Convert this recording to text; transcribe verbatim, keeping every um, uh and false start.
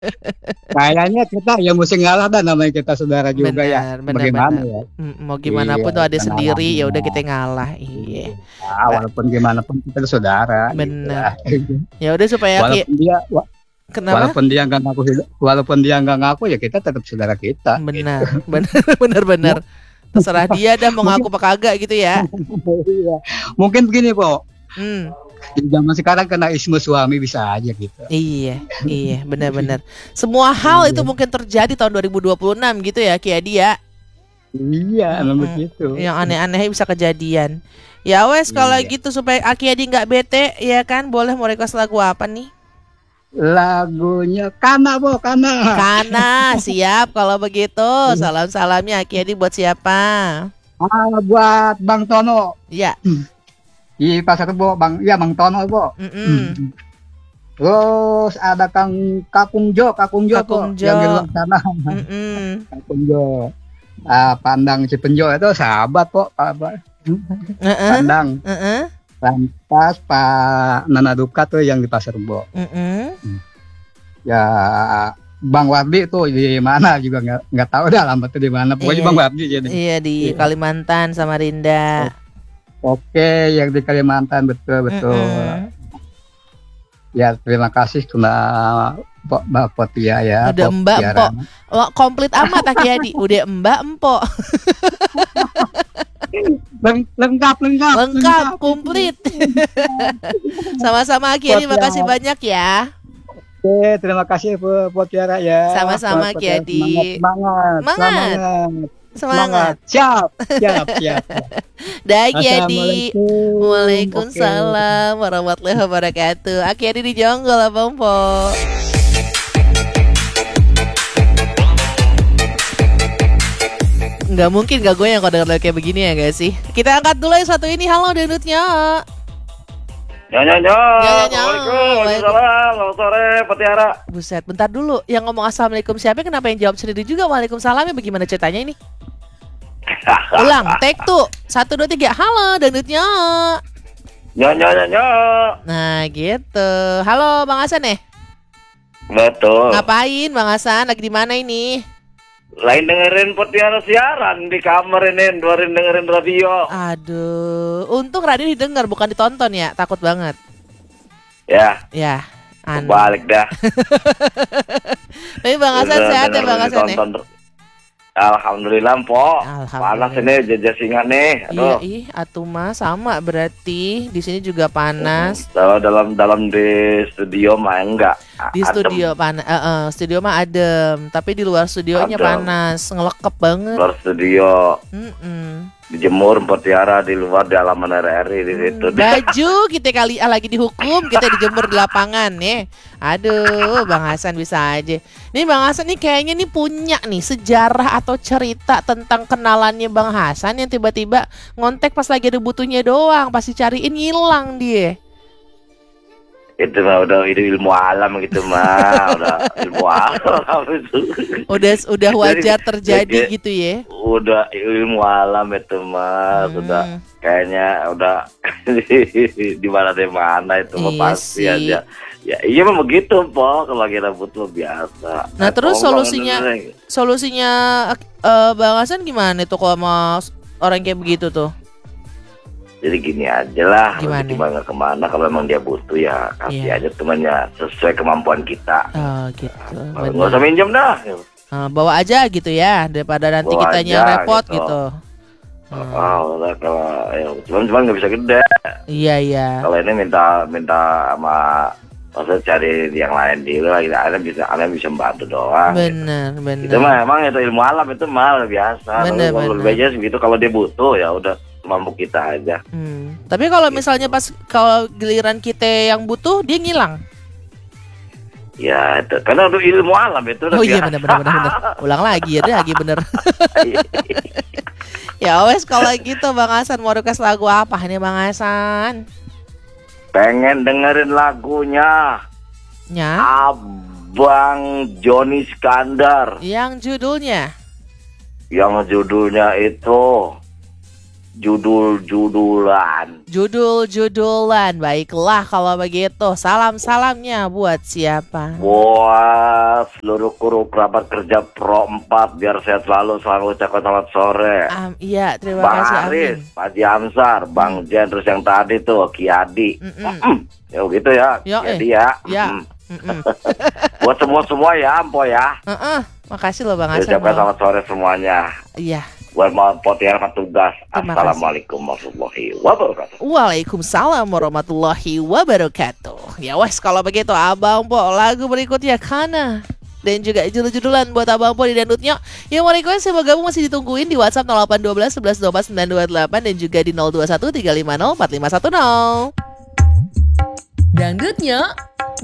Kayaknya kita ya mesti ngalah dah, namanya kita saudara juga ya. Bener, bener, Bagaimana bener. ya? Mm, mau gimana Iya, pun tuh ada kita sendiri, ya udah kita ngalahin. ngalah. Iya. Ya, Pak, walaupun gimana pun kita saudara gitu bener. lah. Ya udah supaya ki Walaupun dia wa kenapa? walaupun dia nggak ngaku hidup walaupun dia nggak ngaku ya kita tetap saudara kita, gitu. Benar, benar, benar, benar. Terserah dia dah mau ngaku Mungkin apa kagak gitu ya. iya. Mungkin begini, Po, Hmm. di zaman sekarang kena ismu suami bisa aja gitu. Iya, iya, benar-benar. Semua hal itu mungkin terjadi tahun dua ribu dua puluh enam gitu ya, Ki Adi ya. Iya, memang Mm-mm. begitu. Yang aneh-aneh bisa kejadian. Ya wes kalau Iya. gitu supaya Aki Adi nggak bete, ya kan boleh mau request lagu apa nih? Lagunya Kana, Po, Kana. Kana, siap kalau begitu. Salam-salamnya Aki Adi buat siapa? Ah, buat Bang Tono. Ya. Di Pasar Rebo, Bang. Iya, Bang Tono, Po. Mm-mm. Terus ada Kang Kakung Jo, Kakung Jo, Po, Kakung yang di Jo. luar sana. Mm-mm. Kakung Jo. Ah, Pandang Cipenjo itu sahabat, Po. Apa? Uh-uh. Pandang. Uh-uh. Lantas Pak Nana Duka tuh yang di Pasar Rebo. Mm-mm. Ya Bang Wardi tuh di mana juga nggak nggak tahu dah alamatnya di mana. Pokoknya Iya. Bang Wardi jadi. Iya di Iya. Kalimantan sama Rinda. Oke, yang di Kalimantan, betul betul. Mm-mm. Ya terima kasih kena Mbak Mbak Potia ya. Udah Pop Mbak Tiara. Empok. Wah, komplit amat Aki Adi. Udah Mbak Empok. Leng- lengkap lengkap Lengkap, komplit. Sama-sama Aki Adi, makasih banyak ya. Oke, terima kasih Bu Potiara ya. Sama-sama, Mbak Ki Potiara, Adi. Semangat, semangat, Semangat. semangat, Semangat. Siap, siap, siap. Dah Aki Adi. Assalamualaikum. Waalaikumsalam warahmatullahi wabarakatuh. Aki Adi di Jonggol Abang Po. Nggak mungkin gak gue yang kau denger kayak begini ya gak sih. Kita angkat dulu yang satu ini. Halo dangdutnya. Ya, ya, ya. Ya, ya, ya. Assalamualaikum. Waalaikumsalam. Selamat sore, Petiara. Buset, bentar dulu. Yang ngomong assalamualaikum siapa? Kenapa yang jawab sendiri juga waalaikumsalam? Ya bagaimana ceritanya ini? Ulang, take two. Satu, dua, tiga. Halo dangdutnya. Ya, ya, ya, ya. Nah gitu. Halo Bang Hasan ya? Betul. Ngapain Bang Hasan? Lagi di mana ini? Lain dengerin Petiara siaran di kamar ini, dengerin dengerin radio. Aduh, untung radio didengar bukan ditonton ya. Takut banget. Ya, Ya, aneh. balik dah. Tapi Bang Hasan Udah sehat ya dengerin, Bang Hasan ya? ditonton. Alhamdulillah, Po. Alhamdulillah. Panas ini jajasingan nih. Iya, Aduh. ih, atuh mah sama berarti. Di sini juga panas. Kalau dalam dalam di studio mah enggak. Di Adem. studio panas, eh, eh, studio mah adem, tapi di luar studionya Adem. panas, ngelekep banget. Luar studio Mm-mm. dijemur Petiara di luar di halaman R R I di situ. Baju kita kali ah, lagi dihukum, kita dijemur di lapangan nih. Aduh, Bang Hasan bisa aja. Nih Bang Hasan nih kayaknya nih punya nih sejarah atau cerita tentang kenalannya Bang Hasan yang tiba-tiba ngontek pas lagi ada butuhnya doang, pasti cariin hilang dia. Itu mah udah itu ilmu alam gitu mah, udah ilmu alam itu. Udah udah wajar Jadi- terjadi jadi- gitu ya. Udah ilmu alam itu mah, Hmm. sudah kayaknya udah di mana di mana itu mah Iya pasti sih. aja. Ya iya mah begitu, Po, kalau lagi rambut mah biasa. Nah, terus tolong solusinya- bener-bener. Solusinya eh, Bang Hasan gimana tuh kalau sama orang kayak begitu tuh? Jadi gini aja lah, Gimana? gimana kemana kalau emang dia butuh ya kasih Iya. aja temannya sesuai kemampuan kita. Oh gitu. Kalau bener. nggak usah minjem dah. Eh, bawa aja gitu ya daripada nanti Bawa kitanya aja, repot gitu. gitu. Hmm. Oh, udah kalau ya, cuman cuman nggak bisa gede. Iya iya. Kalau ini minta minta sama maksudnya cari yang lain dulu, ada bisa ada bisa bantu doang. Bener bener. Itu mah emang itu ilmu alam itu mah biasa. Bener, Kalau bener. lebih aja segitu kalau dia butuh ya udah mampu kita aja. Hmm. Tapi kalau misalnya pas kalau giliran kita yang butuh dia ngilang. Ya itu karena udah ilmu alam itu udah Oh iya biasa. bener bener bener bener. Ulang lagi ya deh lagi bener. Ya wes kalau gitu Bang Hasan mau request lagu apa nih Bang Hasan? Pengen dengerin lagunya Ya. Abang Joni Iskandar Yang judulnya yang judulnya itu judul-judulan. Judul-judulan. Baiklah kalau begitu. Salam-salamnya buat siapa? Buat seluruh kru kerabat kerja Pro empat biar sehat selalu, selalu ucapkan selamat sore. Um, iya, terima Bang kasih. Aris, Amin. Pak Jamsar, Bang Jen, terus yang tadi tuh Kiadi. Mm-mm. Ya gitu ya, Yo, Kiadi eh. ya. Ya. Mm. Mm-mm. Buat semua-semua ya, Ampo ya. Uh-uh. Makasih loh Bang Hasan. Ucapkan loh. selamat sore semuanya. Iya. Buat Potiar tugas. Terima Assalamualaikum warahmatullahi wabarakatuh. Waalaikumsalam warahmatullahi wabarakatuh. Ya wes kalau begitu Abang Po, lagu berikutnya Kana. Dan juga judul-judulan buat Abang Po di Dangdutnya. Yang mau request saya mau gabung masih ditungguin di WhatsApp nol delapan satu dua satu satu dua empat sembilan dua delapan dan juga di nol dua satu tiga lima nol empat lima satu nol. Dangdutnya